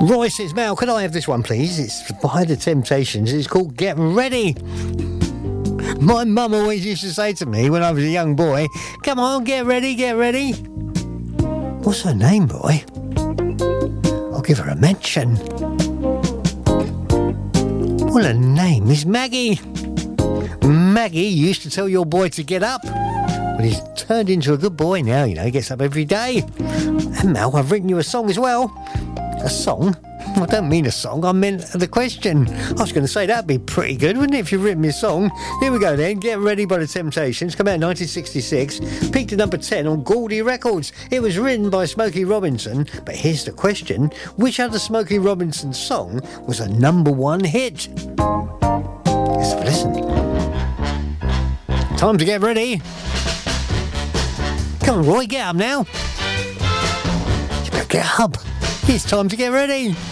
Roy says, Mal, could I have this one, please? It's by The Temptations. It's called Get Ready. My mum always used to say to me when I was a young boy, come on, get ready, get ready. What's her name, Roy? I'll give her a mention. Well, her name is Maggie. Maggie used to tell your boy to get up. But he's turned into a good boy now, you know, he gets up every day. And Mal, I've written you a song as well. A song? I don't mean a song, I meant the question. I was going to say that'd be pretty good, wouldn't it, if you'd written me a song? Here we go then. Get Ready by The Temptations. Come out in 1966. Peaked at number 10 on Goldie Records. It was written by Smokey Robinson. But here's the question. Which other Smokey Robinson song was a number one hit? Let's have a listen. Time to get ready. Come on, Roy, get up now. You better get up. It's time to get ready.